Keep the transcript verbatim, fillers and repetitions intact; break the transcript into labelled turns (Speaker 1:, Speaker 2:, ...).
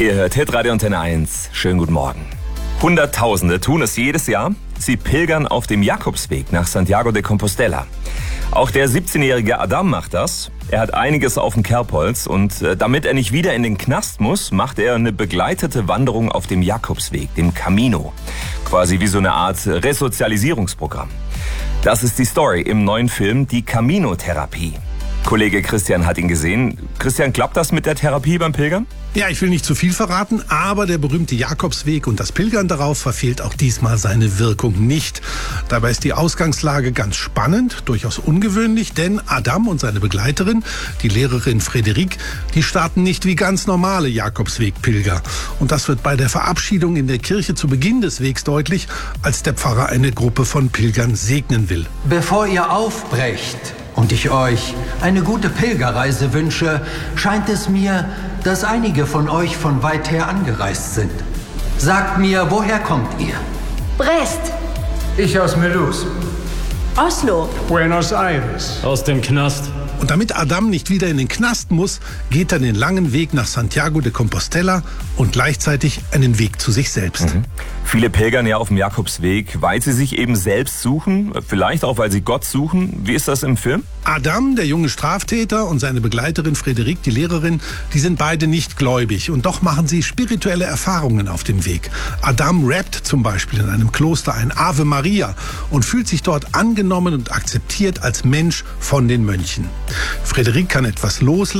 Speaker 1: Ihr hört Hitradio Antenne eins. Schönen guten Morgen. Hunderttausende tun es jedes Jahr. Sie pilgern auf dem Jakobsweg nach Santiago de Compostela. Auch der siebzehnjährige Adam macht das. Er hat einiges auf dem Kerbholz und äh, damit er nicht wieder in den Knast muss, macht er eine begleitete Wanderung auf dem Jakobsweg, dem Camino. Quasi wie so eine Art Resozialisierungsprogramm. Das ist die Story im neuen Film Die Camino-Therapie. Kollege Christian hat ihn gesehen. Christian, klappt das mit der Therapie beim Pilgern?
Speaker 2: Ja, ich will nicht zu viel verraten, aber der berühmte Jakobsweg und das Pilgern darauf verfehlt auch diesmal seine Wirkung nicht. Dabei ist die Ausgangslage ganz spannend, durchaus ungewöhnlich, denn Adam und seine Begleiterin, die Lehrerin Frederik, die starten nicht wie ganz normale Jakobsweg-Pilger. Und das wird bei der Verabschiedung in der Kirche zu Beginn des Wegs deutlich, als der Pfarrer eine Gruppe von Pilgern segnen will.
Speaker 3: Bevor ihr aufbrecht und ich euch eine gute Pilgerreise wünsche, scheint es mir, dass einige von euch von weit her angereist sind. Sagt mir, woher kommt ihr?
Speaker 4: Brest.
Speaker 5: Ich aus Melus.
Speaker 4: Oslo.
Speaker 5: Buenos Aires.
Speaker 6: Aus dem Knast.
Speaker 2: Und damit Adam nicht wieder in den Knast muss, geht er den langen Weg nach Santiago de Compostela und gleichzeitig einen Weg zu sich selbst.
Speaker 1: Mhm. Viele pilgern ja auf dem Jakobsweg, weil sie sich eben selbst suchen, vielleicht auch, weil sie Gott suchen. Wie ist das im Film?
Speaker 2: Adam, der junge Straftäter, und seine Begleiterin Frederik, die Lehrerin, die sind beide nicht gläubig und doch machen sie spirituelle Erfahrungen auf dem Weg. Adam rappt zum Beispiel in einem Kloster ein Ave Maria und fühlt sich dort angenommen und akzeptiert als Mensch von den Mönchen. Frederik kann etwas loslassen.